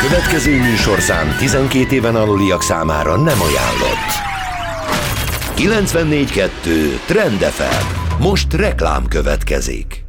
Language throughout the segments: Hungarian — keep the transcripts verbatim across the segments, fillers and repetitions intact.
következő műsorszám tizenkét éven aluliak számára nem ajánlott. kilencvennégy kettő Trend ef em. Most reklám következik.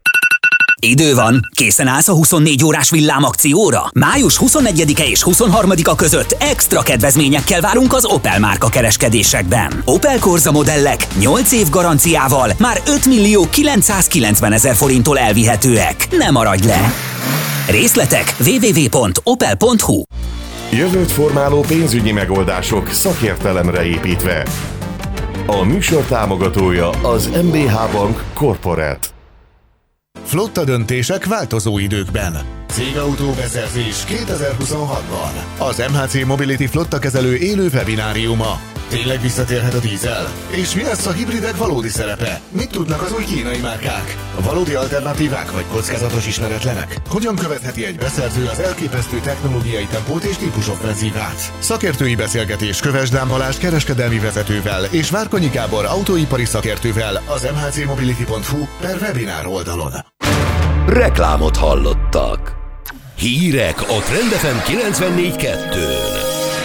Idő van, készen állsz a huszonnégy órás villámakcióra? május huszonegyedike és huszonharmadika között extra kedvezményekkel várunk az Opel márka kereskedésekben. Opel Corsa modellek nyolc év garanciával már ötmillió kilencszázkilencvenezer forinttól elvihetőek. Ne maradj le! Részletek double-u double-u double-u pont opel pont hu. Jövőt formáló pénzügyi megoldások szakértelemre építve. A műsor támogatója az em bé há Bank Corporate. Flotta döntések változó időkben. Cégautóbeszerzés kétezer-huszonhatban. Az em há cé Mobility flotta kezelő élő webináriuma. Tényleg visszatérhet a dízel? És mi lesz a hibridek valódi szerepe? Mit tudnak az új kínai márkák? A valódi alternatívák vagy kockázatos ismeretlenek? Hogyan követheti egy beszerző az elképesztő technológiai tempót és típusoffenzívát? Szakértői beszélgetés Kövesd Dán Balázs kereskedelmi vezetővel és Várkonyi Gábor autóipari szakértővel az em há cé mobility pont hu per webinár oldalon. Reklámot hallottak. Hírek a Trend ef em kilencvennégy kettőn.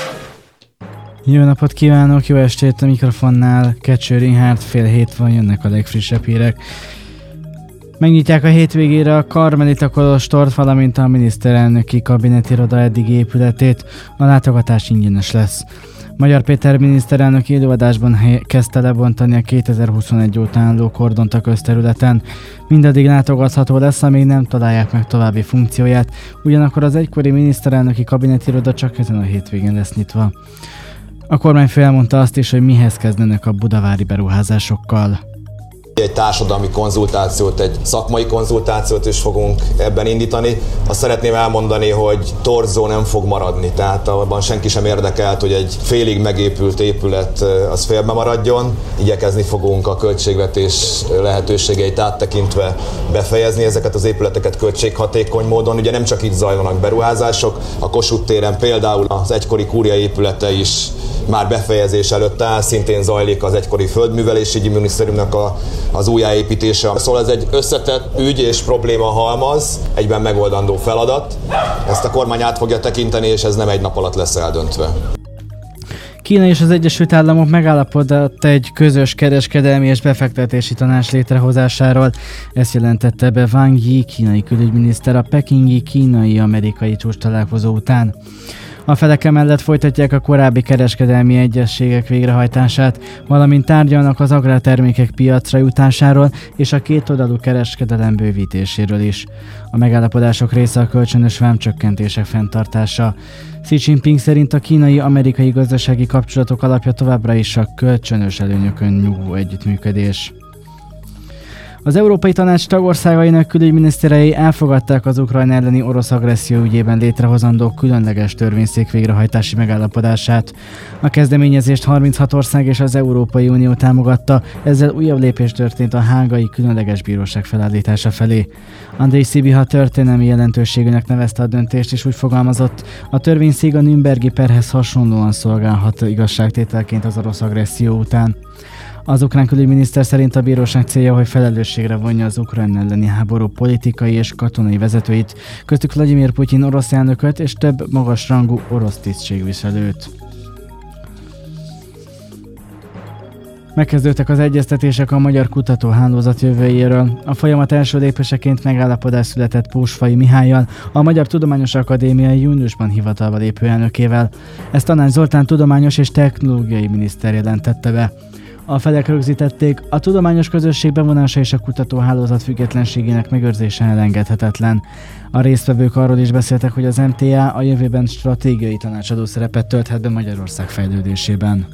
Jó napot kívánok, jó estét a mikrofonnál, Kecső Rinhárd, fél hét van, jönnek a legfrissebb hírek. Megnyitják a hétvégére a Karmelita kolostort, valamint a miniszterelnöki kabinetiroda eddigi épületét, a látogatás ingyenes lesz. Magyar Péter miniszterelnök élőadásban kezdte lebontani a kétezer-huszonegy óta álló kordont a közterületen. Mindaddig látogatható lesz, amíg nem találják meg további funkcióját, ugyanakkor az egykori miniszterelnöki kabinetiroda csak ezen a hétvégén lesz nyitva. A kormányfő elmondta azt is, hogy mihez kezdenek a budavári beruházásokkal. Egy társadalmi konzultációt, egy szakmai konzultációt is fogunk ebben indítani. Azt szeretném elmondani, hogy torzó nem fog maradni, tehát abban senki sem érdekelt, hogy egy félig megépült épület az félbe maradjon. Igyekezni fogunk a költségvetés lehetőségeit áttekintve befejezni ezeket az épületeket költséghatékony módon. Ugye nem csak itt zajlanak beruházások, a Kossuth téren például az egykori kúria épülete is már befejezés előtt áll, szintén zajlik az egykori földművelésügyi minisztériumnak a, az újjáépítése. Szóval ez egy összetett ügy és probléma halmaz, egyben megoldandó feladat. Ezt a kormány át fogja tekinteni, és ez nem egy nap alatt lesz eldöntve. Kína és az Egyesült Államok megállapodott egy közös kereskedelmi és befektetési tanács létrehozásáról. Ezt jelentette be Wang Yi, kínai külügyminiszter a pekingi kínai-amerikai csúcstalálkozó után. A felek emellett folytatják a korábbi kereskedelmi egyezségek végrehajtását, valamint tárgyalnak az agrártermékek piacra jutásáról és a kétoldalú kereskedelem bővítéséről is. A megállapodások része a kölcsönös vámcsökkentések fenntartása. Xi Jinping szerint a kínai-amerikai gazdasági kapcsolatok alapja továbbra is a kölcsönös előnyökön nyugvó együttműködés. Az Európai Tanács tagországainak külügyminiszterei elfogadták az Ukrajna elleni orosz agresszió ügyében létrehozandó különleges törvényszék végrehajtási megállapodását. A kezdeményezést harminchat ország és az Európai Unió támogatta, ezzel újabb lépés történt a hágai különleges bíróság felállítása felé. Andrej Szibiha történelmi jelentőségűnek nevezte a döntést, és úgy fogalmazott, a törvényszék a nürnbergi perhez hasonlóan szolgálhat igazságtételként az orosz agresszió után. Az ukrán külügyminiszter szerint a bíróság célja, hogy felelősségre vonja az ukrán elleni háború politikai és katonai vezetőit, köztük Vladimir Putyin orosz elnököt és több magasrangú orosz tisztségviselőt. Megkezdődtek az egyeztetések a Magyar Kutatóhálózat jövőjéről. A folyamat első lépéseként megállapodás született Pósfai Mihállyal, a Magyar Tudományos Akadémia júniusban hivatalba lépő elnökével. Ezt Tanács Zoltán tudományos és technológiai miniszter jelentette be. A felek rögzítették, a tudományos közösség bevonása és a kutatóhálózat függetlenségének megőrzése elengedhetetlen. A résztvevők arról is beszéltek, hogy az em té á a jövőben stratégiai tanácsadó szerepet tölthet be Magyarország fejlődésében.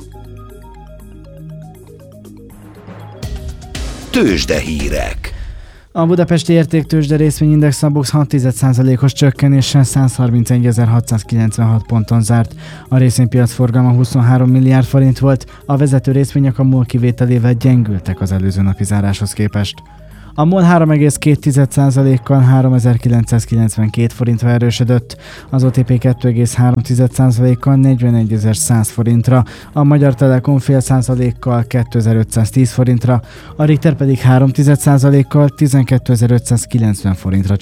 Tőzsdehírek. A budapesti értéktőzsde részvényindex a BUX hat egész egy százalékos csökkenéssel százharmincegyezer-hatszázkilencvenhat ponton zárt. A részvénypiac forgalma huszonhárom milliárd forint volt, a vezető részvények a MOL kivételével gyengültek az előző napi záráshoz képest. A MOL három egész két százalékkal háromezer-kilencszázkilencvenkét forintra erősödött, az o té pé kettő egész három százalékkal negyvenegyezer-száz forintra, a Magyar Telekom fél százalékkal kétezer-ötszáztíz forintra, a Richter pedig három százalékkal tizenkétezer-ötszázkilencven forintra